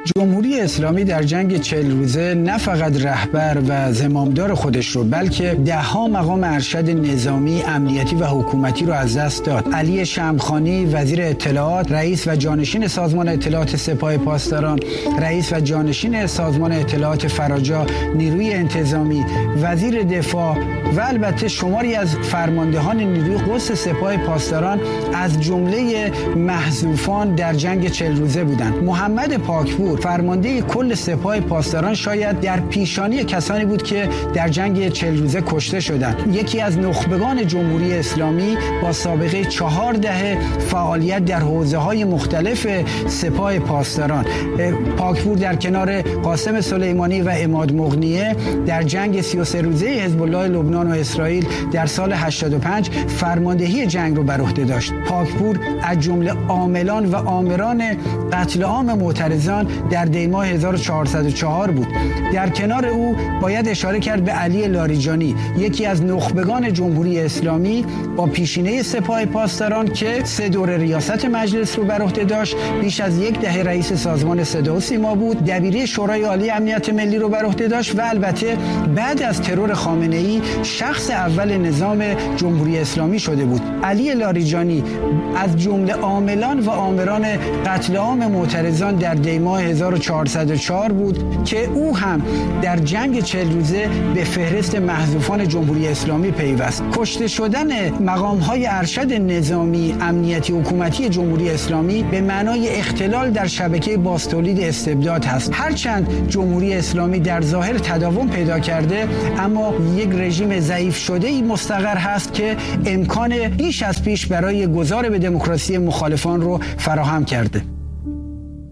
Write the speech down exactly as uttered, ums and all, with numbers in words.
جمهوری اسلامی در جنگ چهل روزه نه فقط رهبر و زمامدار خودش رو بلکه ده ها مقام ارشد نظامی، امنیتی و حکومتی رو از دست داد. علی شمخانی وزیر اطلاعات، رئیس و جانشین سازمان اطلاعات سپاه پاسداران، رئیس و جانشین سازمان اطلاعات فراجا نیروی انتظامی، وزیر دفاع و البته شماری از فرماندهان نیروی قدس سپاه پاسداران از جمله محذوفان در جنگ چهل روزه بودند. محمد پاکپور فرمانده کل سپاه پاسداران شاید در پیشانی کسانی بود که در جنگ چهل روزه کشته شدند. یکی از نخبگان جمهوری اسلامی با سابقه چهار دهه فعالیت در حوزه‌های مختلف سپاه پاسداران. پاکپور در کنار قاسم سلیمانی و عماد مغنیه در جنگ سی و سه روزه حزب الله لبنان و اسرائیل در سال هشتاد و پنج فرماندهی جنگ رو بر عهده داشت. پاکپور از جمله عاملان و آمران قتل عام معترضان در دیماه هزار و چهارصد و چهار بود. در کنار او باید اشاره کرد به علی لاریجانی، یکی از نخبگان جمهوری اسلامی با پیشینه سپاه پاسداران که سه دوره ریاست مجلس رو بر عهده داشت، بیش از یک دهه رئیس سازمان صدا و سیما بود، دبیری شورای عالی امنیت ملی رو بر عهده داشت و البته بعد از ترور خامنه‌ای شخص اول نظام جمهوری اسلامی شده بود. علی لاریجانی از جمله عاملان و آمران قتل عام معترضان در دیماه هزار و چهارصد و چهار بود که او هم در جنگ چهل روزه به فهرست محذوفان جمهوری اسلامی پیوست. کشته شدن مقام‌های ارشد نظامی، امنیتی، حکومتی جمهوری اسلامی به معنای اختلال در شبکه بازتولید استبداد هست. هرچند جمهوری اسلامی در ظاهر تداوم پیدا کرده، اما یک رژیم ضعیف شده‌ای مستقر هست که امکان بیش از پیش برای گذار به دموکراسی مخالفان رو فراهم کرده.